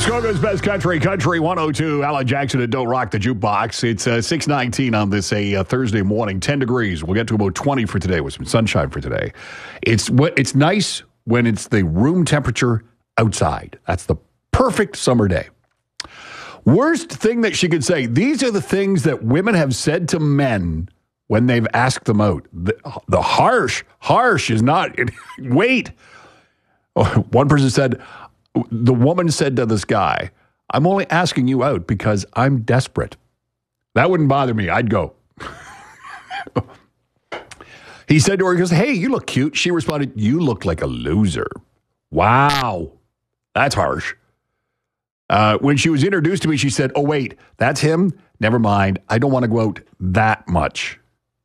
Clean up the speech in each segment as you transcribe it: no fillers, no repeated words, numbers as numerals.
Muskoka's Best Country, Country 102. Alan Jackson and Don't Rock the Jukebox. It's 6:19 on this Thursday morning, 10 degrees. We'll get to about 20 for today with some sunshine for today. It's nice when it's the room temperature outside. That's the perfect summer day. Worst thing that she could say. These are the things that women have said to men when they've asked them out. The harsh is not, wait. One person said, the woman said to this guy, I'm only asking you out because I'm desperate. That wouldn't bother me. I'd go. He said to her, he goes, hey, you look cute. She responded, you look like a loser. Wow. That's harsh. When she was introduced to me, she said, oh, wait, that's him? Never mind. I don't want to go out that much.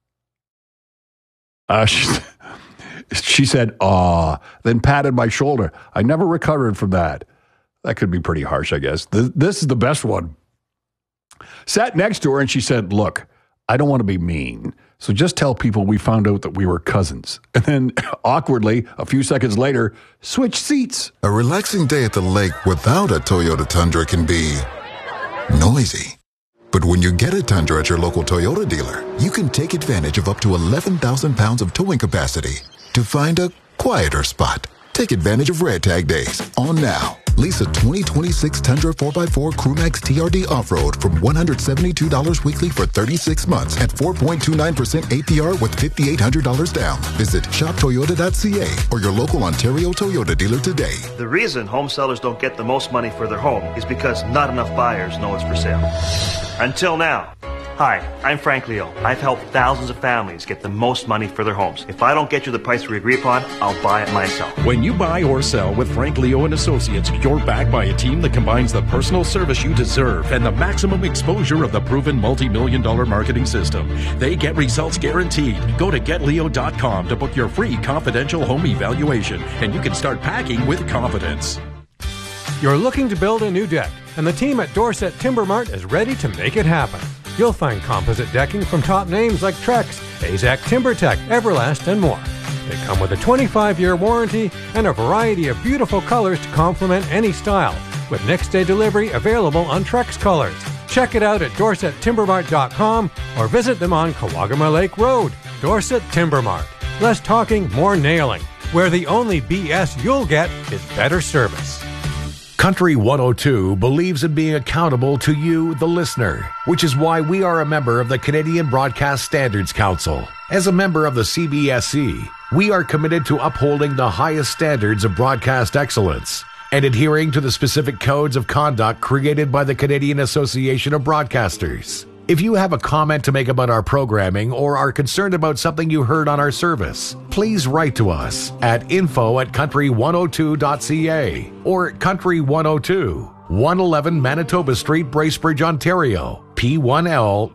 She said, then patted my shoulder. I never recovered from that. That could be pretty harsh, I guess. This is the best one. Sat next to her and she said, look, I don't want to be mean, so just tell people we found out that we were cousins. And then awkwardly, a few seconds later, switch seats. A relaxing day at the lake without a Toyota Tundra can be noisy. But when you get a Tundra at your local Toyota dealer, you can take advantage of up to 11,000 pounds of towing capacity to find a quieter spot. Take advantage of Red Tag Days on now. Lease a 2026 Tundra 4x4 Crewmax TRD Off-Road from $172 weekly for 36 months at 4.29% APR with $5,800 down. Visit shoptoyota.ca or your local Ontario Toyota dealer today. The reason home sellers don't get the most money for their home is because not enough buyers know it's for sale. Until now. Hi, I'm Frank Leo. I've helped thousands of families get the most money for their homes. If I don't get you the price we agree upon, I'll buy it myself. When you buy or sell with Frank Leo and Associates, you're backed by a team that combines the personal service you deserve and the maximum exposure of the proven multi-million-dollar marketing system. They get results guaranteed. Go to getleo.com to book your free confidential home evaluation, and you can start packing with confidence. You're looking to build a new deck, and the team at Dorset Timber Mart is ready to make it happen. You'll find composite decking from top names like Trex, AZEK TimberTech, Everlast, and more. They come with a 25-year warranty and a variety of beautiful colors to complement any style, with next-day delivery available on Trex colors. Check it out at dorsettimbermart.com or visit them on Kawagama Lake Road. Dorset Timber Mart. Less talking, more nailing, where the only BS you'll get is better service. Country 102 believes in being accountable to you, the listener, which is why we are a member of the Canadian Broadcast Standards Council. As a member of the CBSC, we are committed to upholding the highest standards of broadcast excellence and adhering to the specific codes of conduct created by the Canadian Association of Broadcasters. If you have a comment to make about our programming or are concerned about something you heard on our service, please write to us at info@country102.ca or Country 102, 111 Manitoba Street, Bracebridge, Ontario, P1L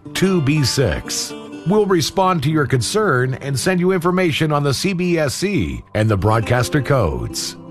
2B6. We'll respond to your concern and send you information on the CBSC and the broadcaster codes.